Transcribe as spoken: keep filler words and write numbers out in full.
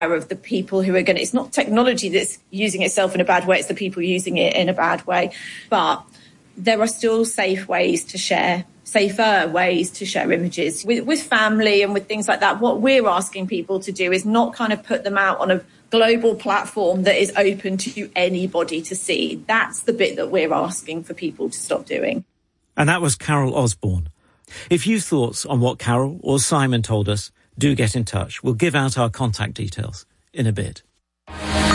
of the people who are going to, it's not technology that's using itself in a bad way, it's the people using it in a bad way. But there are still safe ways to share, safer ways to share images with, with family and with things like that. What we're asking people to do is not kind of put them out on a global platform that is open to anybody to see. That's the bit that we're asking for people to stop doing. And that was Carol Osborne. If you've thoughts on what Carol or Simon told us, do get in touch. We'll give out our contact details in a bit.